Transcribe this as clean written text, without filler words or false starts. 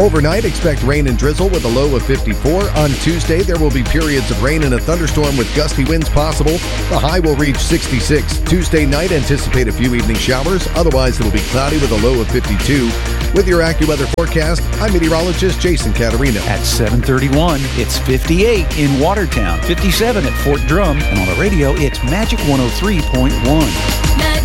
Overnight, expect rain and drizzle with a low of 54. On Tuesday, there will be periods of rain and a thunderstorm with gusty winds possible. The high will reach 66. Tuesday night, anticipate a few evening showers. Otherwise, it will be cloudy with a low of 52. With your AccuWeather forecast, I'm meteorologist Jason Caterina. At 7:31, it's 58 in Watertown, 57 at Fort Drum, and on the radio, it's Magic 103.1.